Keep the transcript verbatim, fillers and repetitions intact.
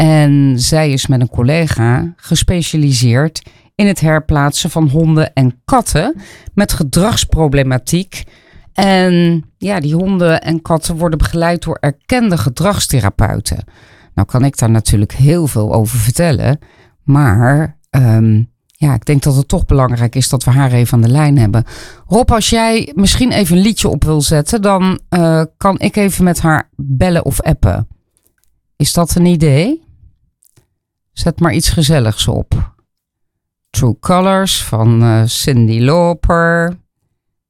En zij is met een collega gespecialiseerd in het herplaatsen van honden en katten met gedragsproblematiek. En ja, die honden en katten worden begeleid door erkende gedragstherapeuten. Nou kan ik daar natuurlijk heel veel over vertellen. Maar um, ja, ik denk dat het toch belangrijk is dat we haar even aan de lijn hebben. Rob, als jij misschien even een liedje op wil zetten, dan uh, kan ik even met haar bellen of appen. Is dat een idee? Zet maar iets gezelligs op. True Colors van uh, Cyndi Lauper.